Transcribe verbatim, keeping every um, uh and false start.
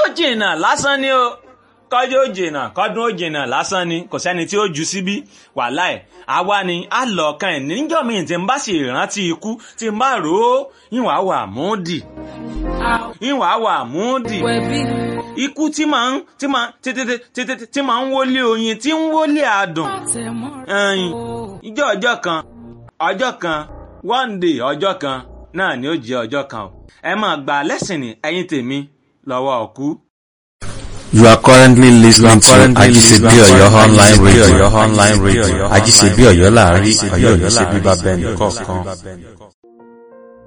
ó jìnnà lásán ni o kọjú ó jìnnà kọdún ó jìnnà lásán ni kò sẹ́ni tí ó jù síbí wàláì àwa ni a lọ kan ẹ̀ níjọ́ mi tí n bá sì rántí ikú tí n bá rò ó ìwà wà múdì ìwà wà múdì ikú tí máa ń tí máa tètè tètè tí máa ń wọlé oyin tí ń wọlé adùn ẹyin ìjọ ọjọ́ kan ọjọ́ kan one day ọjọ́ kan náà ni ó jẹ́ ọjọ́ kan o ẹ máa gbà lẹ́sìn ní ẹ̀yin tèmi lọ́wọ́ òkú. You are currently listening to Ajisebi Oyo online radio. Online radio. Ajisebi Oyo láàrin Ọ̀yọ́ ní ṣe bíbá bẹ́ẹ̀ nìkọ̀ọ̀kan.